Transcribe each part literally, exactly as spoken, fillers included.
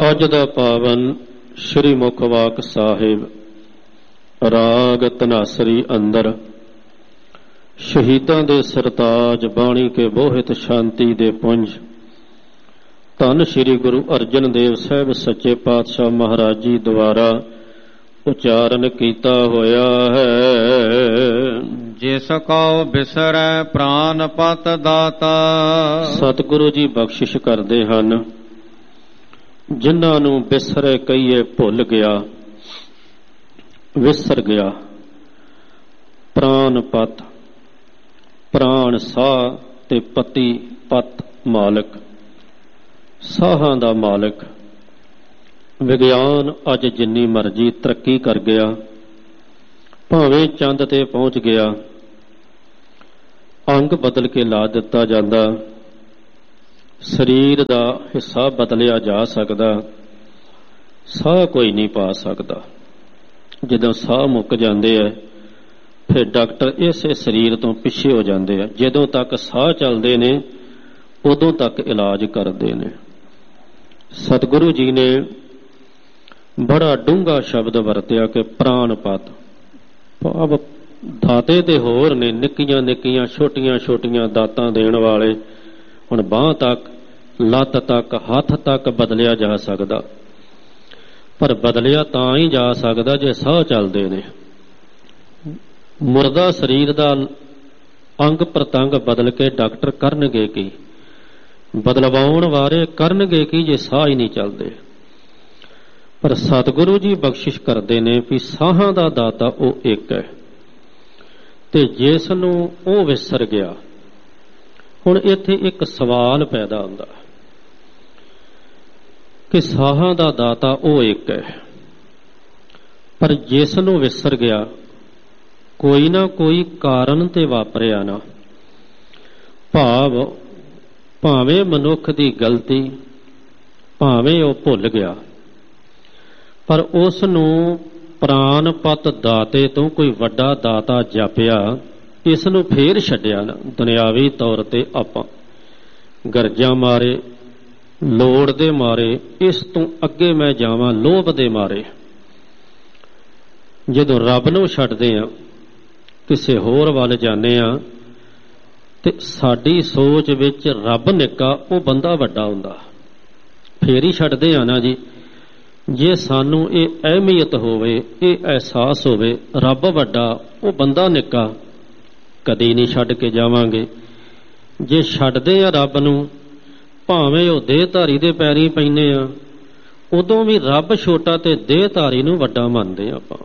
ਅੱਜ ਦਾ ਪਾਵਨ ਸ਼੍ਰੀ ਮੁਖਵਾਕ ਸਾਹਿਬ ਰਾਗ ਧਨਾਸਰੀ ਅੰਦਰ ਸ਼ਹੀਦਾਂ ਦੇ ਸਰਤਾਜ ਬਾਣੀ ਕੇ ਬੋਹਿਤ ਸ਼ਾਂਤੀ ਦੇ ਪੁੰਜ ਧੰਨ ਸ਼੍ਰੀ ਗੁਰੂ ਅਰਜਨ ਦੇਵ ਸਾਹਿਬ ਸੱਚੇ ਪਾਤਸ਼ਾਹ ਮਹਾਰਾਜ ਜੀ ਦੁਆਰਾ ਉਚਾਰਨ ਕੀਤਾ ਹੋਇਆ ਹੈ। ਜਿਸ ਕਉ ਬਿਸਰੈ ਪ੍ਰਾਨ ਪਤ ਦਾਤਾ। ਸਤਿਗੁਰੂ ਜੀ ਬਖਸ਼ਿਸ਼ ਕਰਦੇ ਹਨ ਜਿਨ੍ਹਾਂ ਨੂੰ ਬਿਸਰੇ ਕਹੀਏ ਭੁੱਲ ਗਿਆ, ਵਿਸਰ ਗਿਆ। ਪ੍ਰਾਨ ਪਤ, ਪ੍ਰਾਣ ਸਾਹ ਤੇ ਪਤੀ ਪਤ ਮਾਲਕ, ਸਾਹਾਂ ਦਾ ਮਾਲਕ। ਵਿਗਿਆਨ ਅੱਜ ਜਿੰਨੀ ਮਰਜ਼ੀ ਤਰੱਕੀ ਕਰ ਗਿਆ, ਭਾਵੇਂ ਚੰਦ ਤੇ ਪਹੁੰਚ ਗਿਆ, ਅੰਗ ਬਦਲ ਕੇ ਲਾ ਦਿੱਤਾ ਜਾਂਦਾ, ਸਰੀਰ ਦਾ ਹਿੱਸਾ ਬਦਲਿਆ ਜਾ ਸਕਦਾ, ਸਾਹ ਕੋਈ ਨਹੀਂ ਪਾ ਸਕਦਾ। ਜਦੋਂ ਸਾਹ ਮੁੱਕ ਜਾਂਦੇ ਆ ਫਿਰ ਡਾਕਟਰ ਇਸੇ ਸਰੀਰ ਤੋਂ ਪਿੱਛੇ ਹੋ ਜਾਂਦੇ ਆ। ਜਦੋਂ ਤੱਕ ਸਾਹ ਚੱਲਦੇ ਨੇ ਉਦੋਂ ਤੱਕ ਇਲਾਜ ਕਰਦੇ ਨੇ। ਸਤਿਗੁਰੂ ਜੀ ਨੇ ਬੜਾ ਡੂੰਘਾ ਸ਼ਬਦ ਵਰਤਿਆ ਕਿ ਪ੍ਰਾਣਪਤ, ਭਾਵ ਦਾਤੇ ਤੇ ਹੋਰ ਨੇ, ਨਿੱਕੀਆਂ ਨਿੱਕੀਆਂ ਛੋਟੀਆਂ ਛੋਟੀਆਂ ਦਾਤਾਂ ਦੇਣ ਵਾਲੇ। ਹੁਣ ਬਾਂਹ ਤੱਕ, ਲੱਤ ਤੱਕ, ਹੱਥ ਤੱਕ ਬਦਲਿਆ ਜਾ ਸਕਦਾ, ਪਰ ਬਦਲਿਆ ਤਾਂ ਹੀ ਜਾ ਸਕਦਾ ਜੇ ਸਾਹ ਚੱਲਦੇ ਨੇ। ਮੁਰਦਾ ਸਰੀਰ ਦਾ ਅੰਗ ਪ੍ਰਤੰਗ ਬਦਲ ਕੇ ਡਾਕਟਰ ਕਰਨਗੇ ਕੀ? ਬਦਲਵਾਉਣ ਵਾਲੇ ਕਰਨਗੇ ਕੀ ਜੇ ਸਾਹ ਹੀ ਨਹੀਂ ਚੱਲਦੇ? ਪਰ ਸਤਿਗੁਰੂ ਜੀ ਬਖਸ਼ਿਸ਼ ਕਰਦੇ ਨੇ ਵੀ ਸਾਹਾਂ ਦਾ ਦਾਤਾ ਉਹ ਇੱਕ ਹੈ, ਤੇ ਜਿਸ ਨੂੰ ਉਹ ਵਿਸਰ ਗਿਆ। ਹੁਣ ਇੱਥੇ ਇੱਕ ਸਵਾਲ ਪੈਦਾ ਹੁੰਦਾ ਕਿ ਸਾਹਾਂ ਦਾ ਦਾਤਾ ਉਹ ਇੱਕ ਹੈ, ਪਰ ਜਿਸ ਨੂੰ ਵਿਸਰ ਗਿਆ ਕੋਈ ਨਾ ਕੋਈ ਕਾਰਨ ਤੇ ਵਾਪਰਿਆ ਨਾ। ਭਾਵ ਭਾਵੇਂ ਮਨੁੱਖ ਦੀ ਗਲਤੀ, ਭਾਵੇਂ ਉਹ ਭੁੱਲ ਗਿਆ, ਪਰ ਉਸ ਨੂੰ ਪ੍ਰਾਨਪਤ ਦਾਤੇ ਤੋਂ ਕੋਈ ਵੱਡਾ ਦਾਤਾ ਜਾਪਿਆ, ਇਸ ਨੂੰ ਫੇਰ ਛੱਡਿਆ ਨਾ। ਦੁਨਿਆਵੀ ਤੌਰ ਤੇ ਆਪਾਂ ਗਰਜਾਂ ਮਾਰੇ, ਲੋੜ ਦੇ ਮਾਰੇ, ਇਸ ਤੋਂ ਅੱਗੇ ਮੈਂ ਜਾਵਾਂ ਲੋਭ ਦੇ ਮਾਰੇ। ਜਦੋਂ ਰੱਬ ਨੂੰ ਛੱਡਦੇ ਆ, ਕਿਸੇ ਹੋਰ ਵੱਲ ਜਾਂਦੇ ਆ, ਤੇ ਸਾਡੀ ਸੋਚ ਵਿੱਚ ਰੱਬ ਨਿੱਕਾ, ਉਹ ਬੰਦਾ ਵੱਡਾ ਹੁੰਦਾ। ਫੇਰ ਹੀ ਛੱਡਦੇ ਆ ਨਾ ਜੀ। ਜੇ ਸਾਨੂੰ ਇਹ ਅਹਿਮੀਅਤ ਹੋਵੇ, ਇਹ ਅਹਿਸਾਸ ਹੋਵੇ ਰੱਬ ਵੱਡਾ ਉਹ ਬੰਦਾ ਨਿੱਕਾ, ਕਦੀ ਨਹੀਂ ਛੱਡ ਕੇ ਜਾਵਾਂਗੇ। ਜੇ ਛੱਡਦੇ ਆ ਰੱਬ ਨੂੰ, ਭਾਵੇਂ ਉਹ ਦੇਹਧਾਰੀ ਦੇ ਪੈਰੀਂ ਪੈਂਦੇ ਆ, ਉਦੋਂ ਵੀ ਰੱਬ ਛੋਟਾ ਤੇ ਦੇਹਧਾਰੀ ਨੂੰ ਵੱਡਾ ਮੰਨਦੇ ਆਪਾਂ।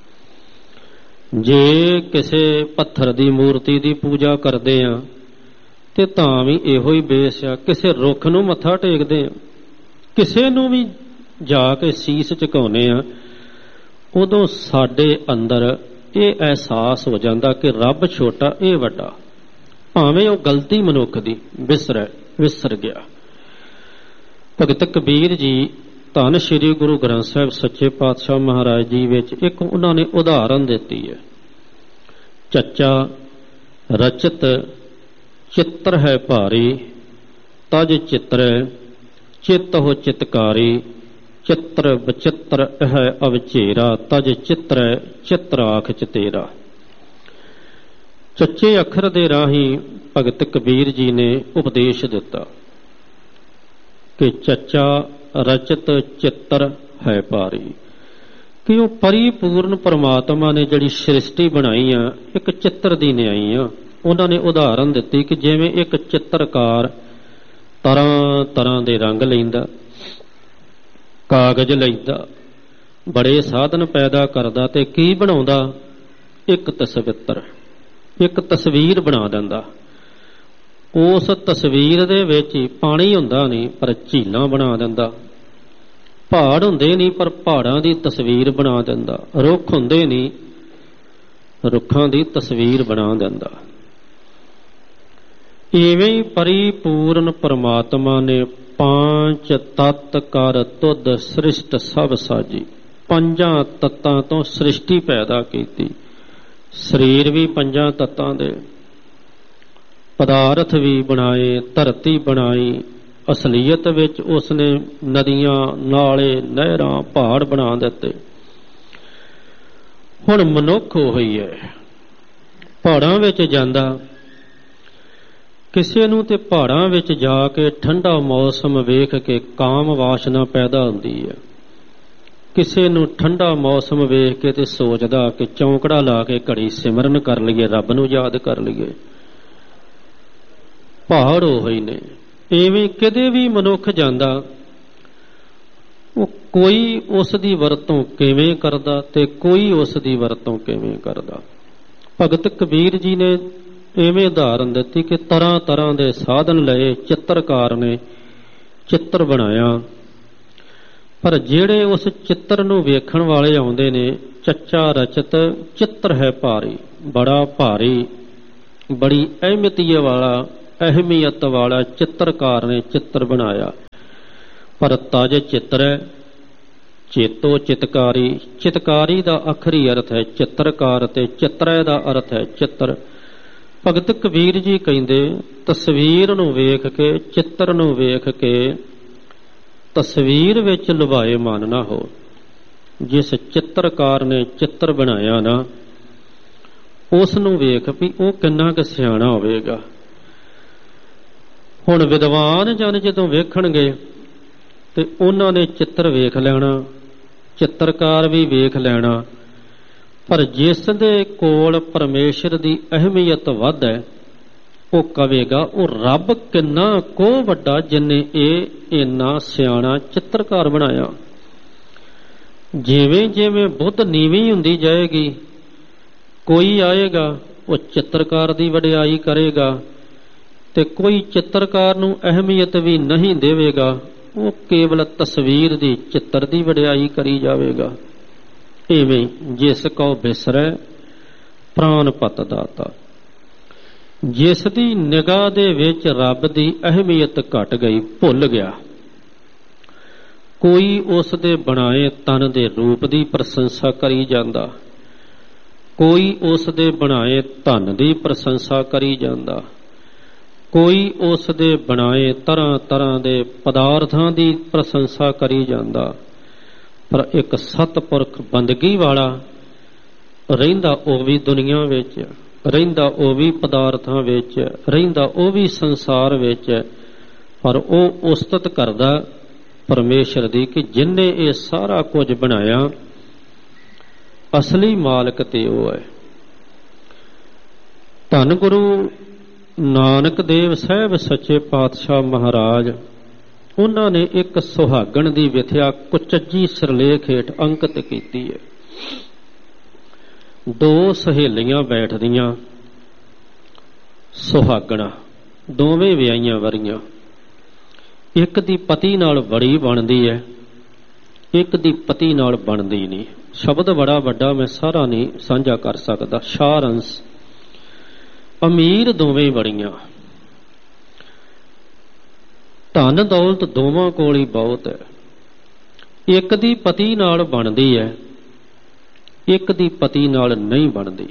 ਜੇ ਕਿਸੇ ਪੱਥਰ ਦੀ ਮੂਰਤੀ ਦੀ ਪੂਜਾ ਕਰਦੇ ਆ ਤੇ ਤਾਂ ਵੀ ਇਹੋ ਹੀ ਬੇਸ ਆ। ਕਿਸੇ ਰੁੱਖ ਨੂੰ ਮੱਥਾ ਟੇਕਦੇ ਆ, ਕਿਸੇ ਨੂੰ ਵੀ ਜਾ ਕੇ ਸੀਸ ਝੁਕਾਉਂਦੇ ਆ, ਉਦੋਂ ਸਾਡੇ ਅੰਦਰ ਇਹ ਅਹਿਸਾਸ ਹੋ ਜਾਂਦਾ ਕਿ ਰੱਬ ਛੋਟਾ ਇਹ ਵੱਡਾ, ਭਾਵੇਂ ਉਹ ਗਲਤੀ ਮਨੁੱਖ ਦੀ ਵਿਸਰ ਵਿਸਰ ਗਿਆ। ਭਗਤ ਕਬੀਰ ਜੀ ਧੰਨ ਸ਼੍ਰੀ ਗੁਰੂ ਗ੍ਰੰਥ ਸਾਹਿਬ ਸੱਚੇ ਪਾਤਸ਼ਾਹ ਮਹਾਰਾਜ ਜੀ ਵਿੱਚ ਇੱਕ ਉਹਨਾਂ ਨੇ ਉਦਾਹਰਨ ਦਿੱਤੀ ਹੈ। ਚੱਚਾ ਰਚਤ ਚਿੱਤਰ ਹੈ ਭਾਰੀ, ਤਜ ਚਿੱਤਰੈ ਚਿੱਤ ਹੋ ਚਿਤਕਾਰੀ। ਚਿੱਤਰ ਬਚਿੱਤਰ ਹੈ ਅਵਚੇਰਾ, ਤਜ ਚਿੱਤਰੈ ਚਿੱਤਰ ਆਖ ਚਤੇਰਾ। ਚੱਚੇ ਅੱਖਰ ਦੇ ਰਾਹੀਂ ਭਗਤ ਕਬੀਰ ਜੀ ਨੇ ਉਪਦੇਸ਼ ਦਿੱਤਾ ਕਿ ਚੱਚਾ ਰਚਤ ਚਿੱਤਰ ਹੈ ਭਾਰੀ, ਕਿ ਉਹ ਪਰਿਪੂਰਨ ਪਰਮਾਤਮਾ ਨੇ ਜਿਹੜੀ ਸ੍ਰਿਸ਼ਟੀ ਬਣਾਈ ਆ, ਇੱਕ ਚਿੱਤਰ ਦੀ ਨਿਆਈ ਆ। ਉਹਨਾਂ ਨੇ ਉਦਾਹਰਨ ਦਿੱਤੀ ਕਿ ਜਿਵੇਂ ਇੱਕ ਚਿੱਤਰਕਾਰ ਤਰ੍ਹਾਂ ਤਰ੍ਹਾਂ ਦੇ ਰੰਗ ਲੈਂਦਾ, ਕਾਗਜ਼ ਲੈਂਦਾ, ਬੜੇ ਸਾਧਨ ਪੈਦਾ ਕਰਦਾ, ਤੇ ਕੀ ਬਣਾਉਂਦਾ? ਇੱਕ ਤਸਵੀਰ, ਇੱਕ ਤਸਵੀਰ ਬਣਾ ਦਿੰਦਾ। ਉਸ ਤਸਵੀਰ ਦੇ ਵਿੱਚ ਹੀ ਪਾਣੀ ਹੁੰਦਾ ਨਹੀਂ, ਪਰ ਝੀਲਾਂ ਬਣਾ ਦਿੰਦਾ। ਪਹਾੜ ਹੁੰਦੇ ਨਹੀਂ, ਪਰ ਪਹਾੜਾਂ ਦੀ ਤਸਵੀਰ ਬਣਾ ਦਿੰਦਾ। ਰੁੱਖ ਹੁੰਦੇ ਨਹੀਂ, ਰੁੱਖਾਂ ਦੀ ਤਸਵੀਰ ਬਣਾ ਦਿੰਦਾ। ਇਵੇਂ ਹੀ ਪਰਿਪੂਰਨ ਪਰਮਾਤਮਾ ਨੇ ਪੰਜ ਤੱਤ ਕਰ ਤੁਧ ਸ੍ਰਿਸ਼ਟ ਸਭ ਸਾਜੀ, ਪੰਜਾਂ ਤੱਤਾਂ ਤੋਂ ਸ੍ਰਿਸ਼ਟੀ ਪੈਦਾ ਕੀਤੀ। ਸਰੀਰ ਵੀ ਪੰਜਾਂ ਤੱਤਾਂ ਦੇ, ਪਦਾਰਥ ਵੀ ਬਣਾਏ, ਧਰਤੀ ਬਣਾਈ, ਅਸਲੀਅਤ ਵਿੱਚ ਉਸਨੇ ਨਦੀਆਂ, ਨਾਲੇ, ਨਹਿਰਾਂ, ਪਹਾੜ ਬਣਾ ਦਿੱਤੇ। ਹੁਣ ਮਨੁੱਖ ਉਹੀ ਹੈ, ਪਹਾੜਾਂ ਵਿੱਚ ਜਾਂਦਾ। ਕਿਸੇ ਨੂੰ ਤੇ ਪਹਾੜਾਂ ਵਿੱਚ ਜਾ ਕੇ ਠੰਡਾ ਮੌਸਮ ਵੇਖ ਕੇ ਕਾਮ ਵਾਸ਼ਨਾ ਪੈਦਾ ਹੁੰਦੀ ਹੈ। ਕਿਸੇ ਨੂੰ ਠੰਡਾ ਮੌਸਮ ਵੇਖ ਕੇ ਤੇ ਸੋਚਦਾ ਕਿ ਚੌਂਕੜਾ ਲਾ ਕੇ ਘੜੀ ਸਿਮਰਨ ਕਰ ਲਈਏ, ਰੱਬ ਨੂੰ ਯਾਦ ਕਰ ਲਈਏ। ਪਹਾੜ ਉਹੀ ਨੇ। ਇਵੇਂ ਕਿਤੇ ਵੀ ਮਨੁੱਖ ਜਾਂਦਾ, ਉਹ ਕੋਈ ਉਸ ਦੀ ਵਰਤੋਂ ਕਿਵੇਂ ਕਰਦਾ ਤੇ ਕੋਈ ਉਸ ਦੀ ਵਰਤੋਂ ਕਿਵੇਂ ਕਰਦਾ। ਭਗਤ ਕਬੀਰ ਜੀ ਨੇ ਇਵੇਂ ਉਦਾਹਰਨ ਦਿੱਤੀ ਕਿ ਤਰ੍ਹਾਂ ਤਰ੍ਹਾਂ ਦੇ ਸਾਧਨ ਲਏ, ਚਿੱਤਰਕਾਰ ਨੇ ਚਿੱਤਰ ਬਣਾਇਆ, ਪਰ ਜਿਹੜੇ ਉਸ ਚਿੱਤਰ ਨੂੰ ਵੇਖਣ ਵਾਲੇ ਆਉਂਦੇ ਨੇ, ਚੱਚਾ ਰਚਤ ਚਿੱਤਰ ਹੈ ਭਾਰੀ, ਬੜਾ ਭਾਰੀ, ਬੜੀ ਅਹਿਮੀਅਤ ਵਾਲਾ ਅਹਿਮੀਅਤ ਵਾਲਾ ਚਿੱਤਰਕਾਰ ਨੇ ਚਿੱਤਰ ਬਣਾਇਆ। ਪਰ ਤਜ ਚਿੱਤਰ ਹੈ ਚੇਤੋ ਚਿਤਕਾਰੀ। ਚਿਤਕਾਰੀ ਦਾ ਆਖਰੀ ਅਰਥ ਹੈ ਚਿੱਤਰਕਾਰ ਤੇ ਚਿੱਤਰੈ ਦਾ ਅਰਥ ਹੈ ਚਿੱਤਰ। ਭਗਤ ਕਬੀਰ ਜੀ ਕਹਿੰਦੇ ਤਸਵੀਰ ਨੂੰ ਵੇਖ ਕੇ, ਚਿੱਤਰ ਨੂੰ ਵੇਖ ਕੇ ਤਸਵੀਰ ਵਿੱਚ ਲੁਭਾਏ ਮਨ ਨਾ ਹੋ। ਜਿਸ ਚਿੱਤਰਕਾਰ ਨੇ ਚਿੱਤਰ ਬਣਾਇਆ ਨਾ, ਉਸ ਨੂੰ ਵੇਖ ਵੀ ਉਹ ਕਿੰਨਾ ਕੁ ਸਿਆਣਾ ਹੋਵੇਗਾ। ਹੁਣ ਵਿਦਵਾਨ ਜਨ ਜਦੋਂ ਵੇਖਣਗੇ ਤੇ ਉਹਨਾਂ ਨੇ ਚਿੱਤਰ ਵੇਖ ਲੈਣਾ, ਚਿੱਤਰਕਾਰ ਵੀ ਵੇਖ ਲੈਣਾ, ਪਰ ਜਿਸ ਦੇ ਕੋਲ ਪਰਮੇਸ਼ਰ ਦੀ ਅਹਿਮੀਅਤ ਵੱਧ ਹੈ, ਉਹ ਕਵੇਗਾ ਉਹ ਰੱਬ ਕਿੰਨਾ ਕੋ ਵੱਡਾ ਜਿਨੇ ਇਹ ਇੰਨਾ ਸਿਆਣਾ ਚਿੱਤਰਕਾਰ ਬਣਾਇਆ। ਜਿਵੇਂ ਜਿਵੇਂ ਬੁੱਧ ਨੀਵੀਂ ਹੁੰਦੀ ਜਾਏਗੀ, ਕੋਈ ਆਏਗਾ ਉਹ ਚਿੱਤਰਕਾਰ ਦੀ ਵਡਿਆਈ ਕਰੇਗਾ ਤੇ ਕੋਈ ਚਿੱਤਰਕਾਰ ਨੂੰ ਅਹਿਮੀਅਤ ਵੀ ਨਹੀਂ ਦੇਵੇਗਾ, ਉਹ ਕੇਵਲ ਤਸਵੀਰ ਦੀ, ਚਿੱਤਰ ਦੀ ਵਡਿਆਈ ਕਰੀ ਜਾਵੇਗਾ। ਇਵੇਂ ਜਿਸ ਕਉ ਬਿਸਰੈ ਪ੍ਰਾਨ ਪਤ ਦਾਤਾ। ਜਿਸ ਦੀ ਨਿਗਾਹ ਦੇ ਵਿੱਚ ਰੱਬ ਦੀ ਅਹਿਮੀਅਤ ਘਟ ਗਈ, ਭੁੱਲ ਗਿਆ, ਕੋਈ ਉਸ ਦੇ ਬਣਾਏ ਤਨ ਦੇ ਰੂਪ ਦੀ ਪ੍ਰਸ਼ੰਸਾ ਕਰੀ ਜਾਂਦਾ, ਕੋਈ ਉਸ ਦੇ ਬਣਾਏ ਧਨ ਦੀ ਪ੍ਰਸ਼ੰਸਾ ਕਰੀ ਜਾਂਦਾ, ਕੋਈ ਉਸ ਦੇ ਬਣਾਏ ਤਰ੍ਹਾਂ ਤਰ੍ਹਾਂ ਦੇ ਪਦਾਰਥਾਂ ਦੀ ਪ੍ਰਸ਼ੰਸਾ ਕਰੀ ਜਾਂਦਾ, ਪਰ ਇੱਕ ਸਤਪੁਰਖ ਬੰਦਗੀ ਵਾਲਾ ਰਹਿੰਦਾ ਉਹ ਵੀ ਦੁਨੀਆ ਵਿੱਚ, ਰਹਿੰਦਾ ਉਹ ਵੀ ਪਦਾਰਥਾਂ ਵਿੱਚ, ਰਹਿੰਦਾ ਉਹ ਵੀ ਸੰਸਾਰ ਵਿੱਚ, ਪਰ ਉਹ ਉਸਤਤ ਕਰਦਾ ਪਰਮੇਸ਼ਰ ਦੀ ਕਿ ਜਿਨਨੇ ਇਹ ਸਾਰਾ ਕੁਝ ਬਣਾਇਆ, ਅਸਲੀ ਮਾਲਕ ਤੇ ਉਹ ਹੈ। ਧੰਨ ਗੁਰੂ ਨਾਨਕ ਦੇਵ ਸਾਹਿਬ ਸੱਚੇ ਪਾਤਸ਼ਾਹ ਮਹਾਰਾਜ, ਉਹਨਾਂ ਨੇ ਇੱਕ ਸੁਹਾਗਣ ਦੀ ਵਿਥਿਆ ਕੁਚੱਜੀ ਸਿਰਲੇਖ ਹੇਠ ਅੰਕਿਤ ਕੀਤੀ ਹੈ। ਦੋ ਸਹੇਲੀਆਂ ਬੈਠਦੀਆਂ, ਸੁਹਾਗਣਾ, ਦੋਵੇਂ ਵਿਆਹੀਆਂ ਵਰੀਆਂ। ਇੱਕ ਦੀ ਪਤੀ ਨਾਲ ਬੜੀ ਬਣਦੀ ਹੈ, ਇੱਕ ਦੀ ਪਤੀ ਨਾਲ ਬਣਦੀ ਨਹੀਂ। ਸ਼ਬਦ ਬੜਾ ਵੱਡਾ, ਮੈਂ ਸਾਰਾ ਨਹੀਂ ਸਾਂਝਾ ਕਰ ਸਕਦਾ। ਸਾਰੰਸ, ਅਮੀਰ ਦੋਵੇਂ ਬੜੀਆਂ, ਧਨ ਦੌਲਤ ਦੋਵਾਂ ਕੋਲ ਹੀ ਬਹੁਤ ਹੈ। ਇੱਕ ਦੀ ਪਤੀ ਨਾਲ ਬਣਦੀ ਹੈ, ਇੱਕ ਦੀ ਪਤੀ ਨਾਲ ਨਹੀਂ ਬਣਦੀ।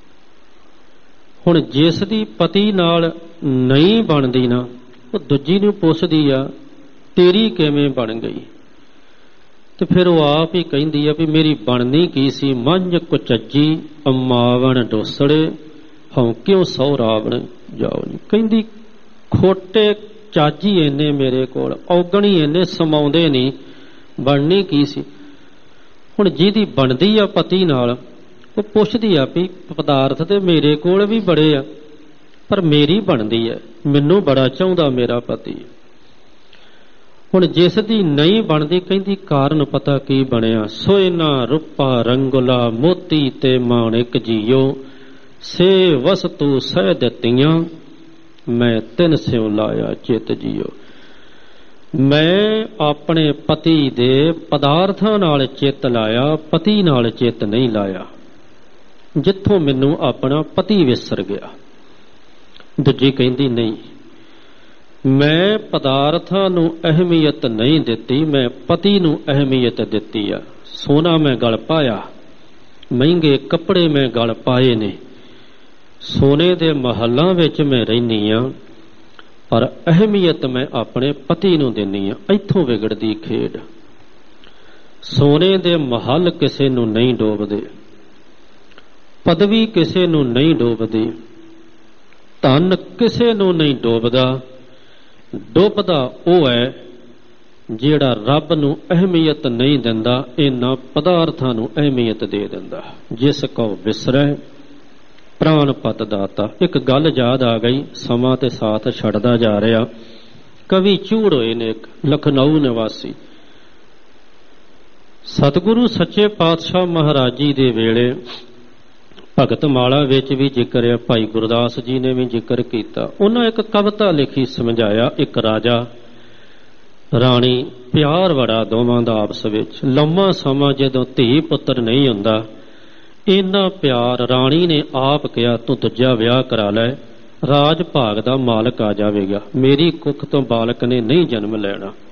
ਹੁਣ ਜਿਸ ਦੀ ਪਤੀ ਨਾਲ ਨਹੀਂ ਬਣਦੀ ਨਾ, ਉਹ ਦੂਜੀ ਨੂੰ ਪੁੱਛਦੀ ਆ ਤੇਰੀ ਕਿਵੇਂ ਬਣ ਗਈ, ਤੇ ਫਿਰ ਉਹ ਆਪ ਹੀ ਕਹਿੰਦੀ ਆ ਵੀ ਮੇਰੀ ਬਣਨੀ ਕੀ ਸੀ, ਮੰਝ ਕੁਚੱਜੀ ਅਮਾਵਣ ਡੋਸੜੇ ਹਉ ਕਿਉਂ ਸੌ ਰਾਵਣ ਜਾਓ। ਕਹਿੰਦੀ ਖੋਟੇ ਚਾਜੀ ਇੰਨੇ ਮੇਰੇ ਕੋਲ, ਔਗਣੀ ਇੰਨੇ ਸਮਾਉਂਦੇ ਨਹੀਂ, ਬਣਨੀ ਕੀ ਸੀ। ਹੁਣ ਜਿਹਦੀ ਬਣਦੀ ਆ ਪਤੀ ਨਾਲ, ਉਹ ਪੁੱਛਦੀ ਆ ਵੀ ਪਦਾਰਥ ਤੇ ਮੇਰੇ ਕੋਲ ਵੀ ਬੜੇ ਆ, ਪਰ ਮੇਰੀ ਬਣਦੀ ਹੈ, ਮੈਨੂੰ ਬੜਾ ਚਾਹੁੰਦਾ ਮੇਰਾ ਪਤੀ। ਹੁਣ ਜਿਸ ਦੀ ਨਹੀਂ ਬਣਦੀ, ਕਹਿੰਦੀ ਕਾਰਨ ਪਤਾ ਕੀ ਬਣਿਆ, ਸੋਇਨਾ ਰੂਪਾ ਰੰਗੁਲਾ ਮੋਤੀ ਤੇ ਮਾਣਿਕ ਜੀਓ, ਸੇ ਵਸਤੂ ਸਹਿ ਦਿੱਤੀਆਂ ਮੈਂ ਤਿੰਨ ਸਿਉ ਲਾਇਆ ਚਿਤ ਜੀਓ। ਮੈਂ ਆਪਣੇ ਪਤੀ ਦੇ ਪਦਾਰਥਾਂ ਨਾਲ ਚਿੱਤ ਲਾਇਆ, ਪਤੀ ਨਾਲ ਚਿੱਤ ਨਹੀਂ ਲਾਇਆ, ਜਿੱਥੋਂ ਮੈਨੂੰ ਆਪਣਾ ਪਤੀ ਵਿਸਰ ਗਿਆ। ਦੂਜੀ ਕਹਿੰਦੀ ਨਹੀਂ, ਮੈਂ ਪਦਾਰਥਾਂ ਨੂੰ ਅਹਿਮੀਅਤ ਨਹੀਂ ਦਿੱਤੀ, ਮੈਂ ਪਤੀ ਨੂੰ ਅਹਿਮੀਅਤ ਦਿੱਤੀ ਆ। ਸੋਨਾ ਮੈਂ ਗਲ ਪਾਇਆ, ਮਹਿੰਗੇ ਕੱਪੜੇ ਮੈਂ ਗਲ ਪਾਏ ਨੇ, ਸੋਨੇ ਦੇ ਮਹੱਲਾਂ ਵਿੱਚ ਮੈਂ ਰਹਿੰਦੀ ਆ, ਪਰ ਅਹਿਮੀਅਤ ਮੈਂ ਆਪਣੇ ਪਤੀ ਨੂੰ ਦਿੰਨੀ ਆ। ਇੱਥੋਂ ਵਿਗੜਦੀ ਖੇਡ। ਸੋਨੇ ਦੇ ਮਹੱਲ ਕਿਸੇ ਨੂੰ ਨਹੀਂ ਡੋਬਦੇ, ਪਦਵੀ ਕਿਸੇ ਨੂੰ ਨਹੀਂ ਡੋਬਦੀ, ਧਨ ਕਿਸੇ ਨੂੰ ਨਹੀਂ ਡੋਬਦਾ। ਡੁੱਬਦਾ ਉਹ ਹੈ ਜਿਹੜਾ ਰੱਬ ਨੂੰ ਅਹਿਮੀਅਤ ਨਹੀਂ ਦਿੰਦਾ, ਇਹਨਾਂ ਪਦਾਰਥਾਂ ਨੂੰ ਅਹਿਮੀਅਤ ਦੇ ਦਿੰਦਾ। ਜਿਸ ਕੋ ਵਿਸਰੈ ਪ੍ਰਾਨ ਪਤ ਦਾਤਾ। ਇੱਕ ਗੱਲ ਯਾਦ ਆ ਗਈ, ਸਮਾਂ ਤੇ ਸਾਥ ਛੱਡਦਾ ਜਾ ਰਿਹਾ। ਕਵੀ ਚੂੜ ਹੋਏ ਨੇ ਇੱਕ ਲਖਨਊ ਨਿਵਾਸੀ। ਸਤਿਗੁਰੂ ਸੱਚੇ ਪਾਤਸ਼ਾਹ ਮਹਾਰਾਜ ਜੀ ਦੇ ਵੇਲੇ ਭਗਤ ਮਾਲਾ ਵਿੱਚ ਵੀ ਜ਼ਿਕਰ ਹੈ, ਭਾਈ ਗੁਰਦਾਸ ਜੀ ਨੇ ਵੀ ਜ਼ਿਕਰ ਕੀਤਾ। ਉਹਨਾਂ ਇੱਕ ਕਵਿਤਾ ਲਿਖੀ, ਸਮਝਾਇਆ। ਇੱਕ ਰਾਜਾ ਰਾਣੀ, ਪਿਆਰ ਬੜਾ ਦੋਵਾਂ ਦਾ ਆਪਸ ਵਿੱਚ। ਲੰਮਾ ਸਮਾਂ ਜਦੋਂ ਧੀ ਪੁੱਤਰ ਨਹੀਂ ਹੁੰਦਾ, ਇੰਨਾ ਪਿਆਰ ਰਾਣੀ ਨੇ ਆਪ ਕਿਹਾ, ਤੂੰ ਦੂਜਾ ਵਿਆਹ ਕਰਾ ਲੈ, ਰਾਜ ਭਾਗ ਦਾ ਮਾਲਕ ਆ ਜਾਵੇਗਾ, ਮੇਰੀ ਕੁੱਖ ਤੋਂ ਬਾਲਕ ਨੇ ਨਹੀਂ ਜਨਮ ਲੈਣਾ।